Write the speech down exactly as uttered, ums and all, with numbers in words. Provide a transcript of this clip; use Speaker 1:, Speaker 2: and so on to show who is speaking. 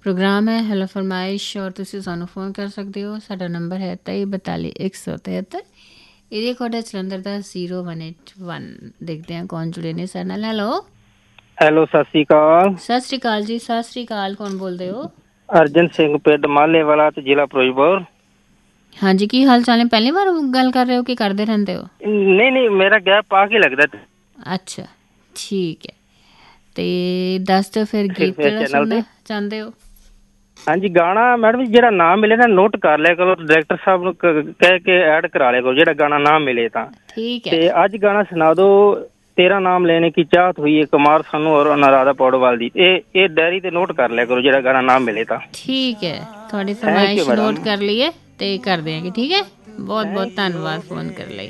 Speaker 1: Programme ਹੈ hello ਫਰਮਾਇਸ਼ ਔਰ ਤੁਸੀਂ ਸਾਨੂੰ ਫੋਨ ਕਰ ਸਕਦੇ ਹੋ। ਸਾਡਾ ਨੰਬਰ ਹੈ ਤੇਈ ਬਤਾਲੀ ਇੱਕ ਸੌ ਤਿਹੱਤਰ। ਇਹਦੇ ਕੋਡ ਹੈ ਜਲੰਧਰ ਦਾ ਜ਼ੀਰੋ ਵਨ ਏਟ ਵਨ। ਦੇਖਦੇ ਹਾਂ ਕੌਣ ਜੁੜੇ ਨੇ ਸਾਡੇ ਨਾਲ। ਹੈਲੋ
Speaker 2: ਹੈਲੋ ਸਤਿ ਸ਼੍ਰੀ ਅਕਾਲ।
Speaker 1: ਸਤਿ ਸ਼੍ਰੀ ਅਕਾਲ ਜੀ। ਸਤਿ ਸ਼੍ਰੀ ਅਕਾਲ। ਕੌਣ ਬੋਲਦੇ ਹੋ?
Speaker 2: ਅਰਜਨ ਸਿੰਘ, ਪਿੰਡ ਮਾਲੇ ਵਾਲਾ ਤੇ ਜ਼ਿਲ੍ਹਾ ਫਿਰੋਜ਼ਪੁਰ।
Speaker 1: ਹਾਂਜੀ, ਕੀ ਹਾਲ ਚਾਲ ਹੈ? ਪਹਿਲੀ ਵਾਰ ਗੱਲ ਕਰ ਰਹੇ ਹੋ ਕਿ ਕਰਦੇ ਰਹਿੰਦੇ ਹੋ?
Speaker 2: ਨਹੀਂ ਨਹੀਂ, ਮੇਰਾ ਗੈਪ ਆ ਕੇ ਲੱਗਦਾ।
Speaker 1: ਅੱਛਾ ਠੀਕ ਹੈ। ਤੇ ਦੱਸ ਦਿਓ ਫਿਰ ਗੀਤ ਕਿਹੜਾ
Speaker 2: ਚੈਨਲ
Speaker 1: ਸੁਣਨਾ
Speaker 2: ਤੇ
Speaker 1: ਚਾਹੁੰਦੇ ਹੋ?
Speaker 2: ਹਾਂਜੀ, ਗਾਣਾ ਮੈਡਮ ਜੀ ਜਿਹੜਾ ਨਾ ਮਿਲੇ ਨਾ ਨੋਟ ਕਰ ਲਿਆ ਕਰੋ, ਡਾਇਰੈਕਟਰ ਸਾਹਿਬ ਨੂੰ ਕਹਿ ਕੇ ਐਡ ਕਰਾ ਲਿਆ ਕਰੋ ਜਿਹੜਾ ਗਾਣਾ ਨਾ ਮਿਲੇ ਤਾਂ।
Speaker 1: ਠੀਕ ਹੈ।
Speaker 2: ਤੇ ਅੱਜ ਗਾਣਾ ਸੁਣਾ ਦੋ, ਤੇਰਾ ਨਾਮ ਲੈਣੇ ਕੀ ਚਾਹਤ ਹੋਈ ਹੈ, ਕੁਮਾਰ ਸਾਨੂ ਔਰ ਅਨੁਰਾਧਾ ਪੌਡਵਾਲ ਦੀ। ਇਹ ਇਹ ਡਾਇਰੀ ਤੇ ਨੋਟ ਕਰ ਲਿਆ ਕਰੋ ਜਿਹੜਾ ਗਾਣਾ ਨਾ ਮਿਲੇ ਤਾਂ।
Speaker 1: ਠੀਕ ਹੈ, ਤੁਹਾਡੀ
Speaker 2: ਥੈਂਕ ਯੂ
Speaker 1: ਫਰਮਾਇਸ਼ ਨੋਟ
Speaker 2: ਮੈਡਮ।
Speaker 1: ਕਰ ਲਈਏ ਤੇ ਕਰ ਦਿਆਂਗੇ। ਠੀਕ ਹੈ, ਬਹੁਤ ਬਹੁਤ
Speaker 2: ਥੈਂਕ ਯੂ
Speaker 1: ਧੰਨਵਾਦ
Speaker 2: ਓਕੇ।
Speaker 1: ਫੋਨ ਕਰਨ ਲਈ।